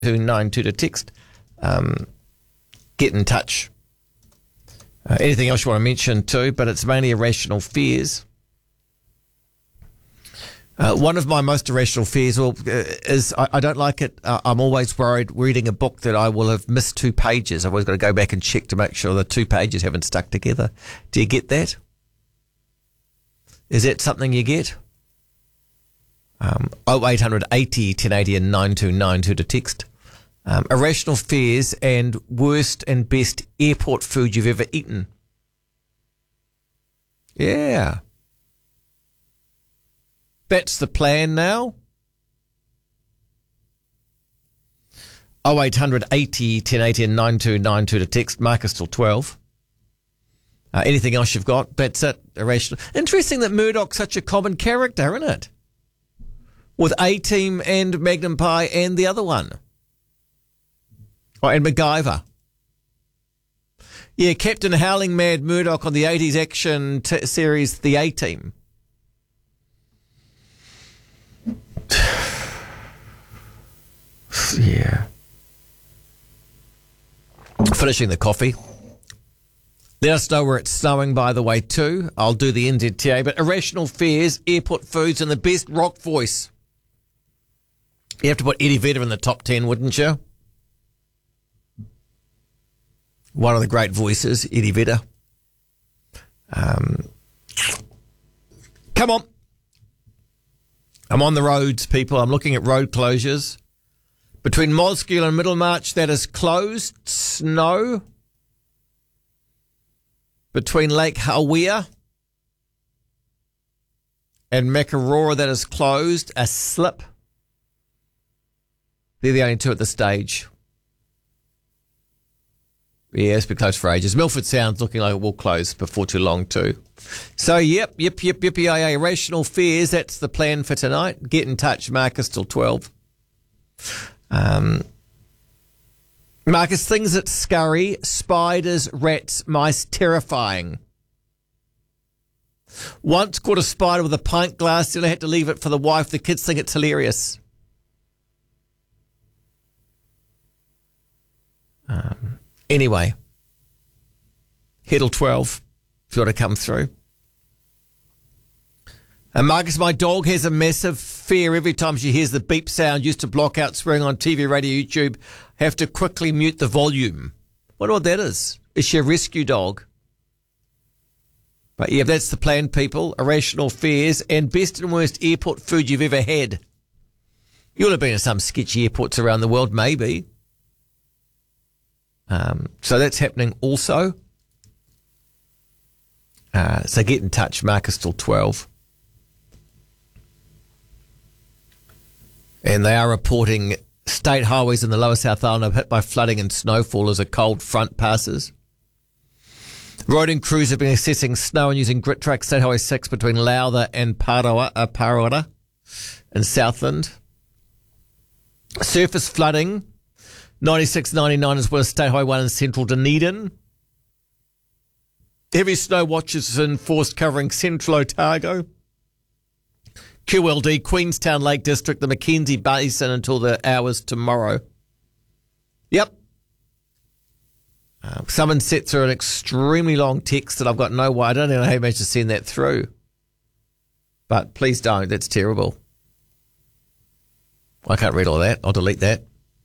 9292 to text. Get in touch. Anything else you want to mention too, but it's mainly irrational fears. One of my most irrational fears is I don't like it. I'm always worried reading a book that I will have missed 2 pages. I've always got to go back and check to make sure the 2 pages haven't stuck together. Do you get that? Is that something you get? 0800 80 1080 and 9292 to text. Irrational fears and worst and best airport food you've ever eaten. Yeah. That's the plan now. 0800 80 1080 and 9292 to text. Marcus till 12. Anything else you've got? That's it. Irrational. Interesting that Murdoch's such a common character, isn't it? With A-Team and Magnum Pie and the other one. Oh, and MacGyver. Yeah, Captain Howling Mad Murdoch on the 80s action series, The A-Team. Yeah. Finishing the coffee. Let us know where it's snowing, by the way, too. I'll do the NZTA. But irrational fears, airport foods, and the best rock voice. You have to put Eddie Vedder in the top 10, wouldn't you? One of the great voices, Eddie Vedder. Come on. I'm on the roads, people. I'm looking at road closures. Between Mosgiel and Middlemarch, that is closed. Snow. Between Lake Hawea and Makarora, that is closed. A slip. They're the only 2 at this stage. Yeah, it's been closed for ages. Milford Sound's looking like it will close before too long too. So, yep, irrational fears. That's the plan for tonight. Get in touch, Marcus, till 12. Marcus, things that scurry, spiders, rats, mice, terrifying. Once caught a spider with a pint glass, then I had to leave it for the wife. The kids think it's hilarious. Anyway, Heddle 12, if you want to come through. And Marcus, my dog has a massive fear every time she hears the beep sound. Used to block out swearing on TV, radio, YouTube. Have to quickly mute the volume. Wonder what that is. Is she a rescue dog? But yeah, that's the plan, people. Irrational fears and best and worst airport food you've ever had. You'll have been at some sketchy airports around the world, maybe. So that's happening also. So get in touch, Marcus, till 12. And they are reporting state highways in the lower South Island are hit by flooding and snowfall as a cold front passes. Roading crews have been assessing snow and using grit track State Highway 6 between Lautha and Parora in Southland. Surface flooding, 96, 99 as well as State Highway 1 in central Dunedin. Heavy snow watches enforced covering central Otago. QLD, Queenstown Lake District, the Mackenzie Basin until the hours tomorrow. Yep. Someone sent through an extremely long text that I've got no way. I don't know how you managed to send that through. But please don't. That's terrible. I can't read all that. I'll delete that.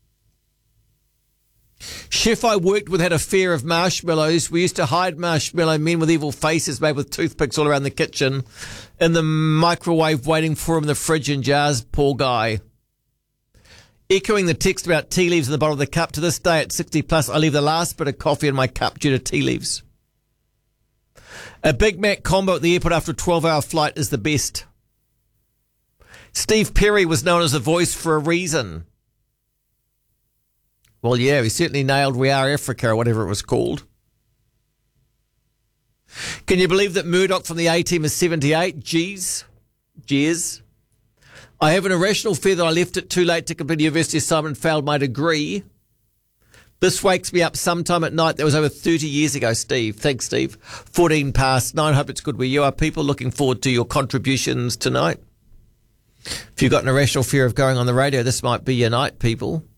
Chef I worked with had a fear of marshmallows. We used to hide marshmallow men with evil faces made with toothpicks all around the kitchen in the microwave waiting for him in the fridge in jars. Poor guy. Echoing the text about tea leaves in the bottom of the cup, to this day at 60 plus, I leave the last bit of coffee in my cup due to tea leaves. A Big Mac combo at the airport after a 12-hour flight is the best. Steve Perry was known as a voice for a reason. Well, yeah, he certainly nailed We Are Africa or whatever it was called. Can you believe that Murdoch from the A-Team is 78? Jeez. I have an irrational fear that I left it too late to complete a university assignment and failed my degree. This wakes me up sometime at night. That was over 30 years ago, Steve. Thanks, Steve. 14 past 9. Hope it's good where you are, people. Looking forward to your contributions tonight. If you've got an irrational fear of going on the radio, this might be your night, people.